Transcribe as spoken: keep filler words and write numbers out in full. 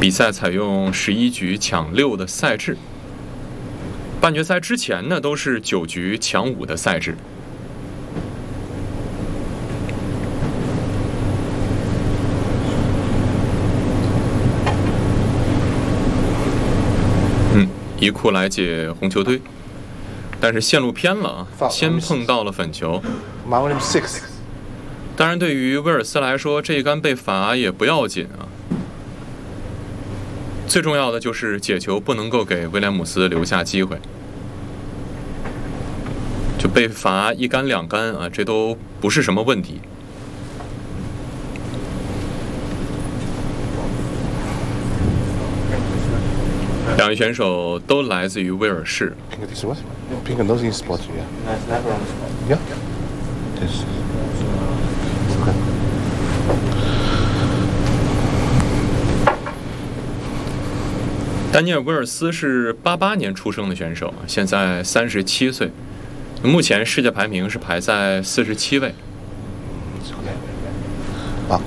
比赛采用十一局抢六的赛制，半决赛之前呢都是九局抢五的赛制。嗯，一库来解红球堆，但是线路偏了啊，先碰到了粉球。当然，对于威尔斯来说，这一杆被罚也不要紧啊。最重要的就是解球不能够给威廉姆斯留下机会，就被罚一杆两杆啊，这都不是什么问题。两位选手都来自于威尔士。丹尼尔·威尔斯是八八年出生的选手，现在三十七岁，目前世界排名是排在四十七位。